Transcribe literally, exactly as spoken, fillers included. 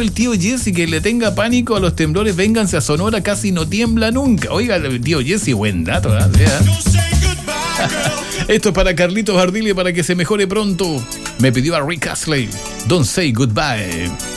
el tío Jesse, que le tenga pánico a los temblores, vénganse a Sonora, casi no tiembla nunca. Oiga, el tío Jesse, buen dato, ¿eh? Esto es para Carlitos Ardile, para que se mejore pronto. Me pidió a Rick Astley, Don't Say Goodbye.